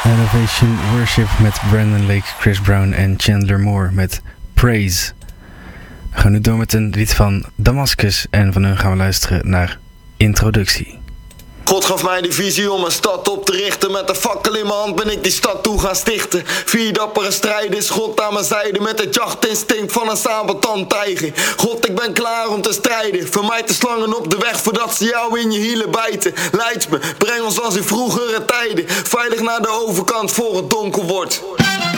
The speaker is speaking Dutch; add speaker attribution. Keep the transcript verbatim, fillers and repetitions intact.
Speaker 1: Elevation Worship met Brandon Lake, Chris Brown en Chandler Moore met Praise. We gaan nu door met een lied van Damascus en van hun gaan we luisteren naar Introductie.
Speaker 2: God gaf mij de visie om een stad op te richten. Met een fakkel in mijn hand ben ik die stad toe gaan stichten. Vier dappere strijders, God aan mijn zijde. Met het jachtinstinct van een sabeltand tijger. God, ik ben klaar om te strijden. Vermijd de slangen op de weg voordat ze jou in je hielen bijten. Leid me, breng ons als in vroegere tijden. Veilig naar de overkant voor het donker wordt.